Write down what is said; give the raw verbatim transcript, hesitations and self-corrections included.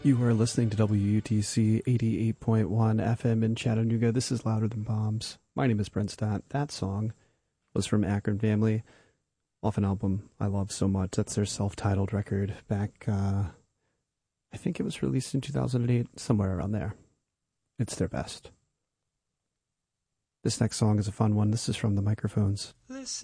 You are listening to W U T C eighty-eight point one F M in Chattanooga. This is Louder Than Bombs. My name is Brent Stott. That song was from Akron Family, off an album I love so much. That's their self-titled record back, uh, I think it was released in two thousand eight, somewhere around there. It's their best. This next song is a fun one. This is from The Microphones. Listen.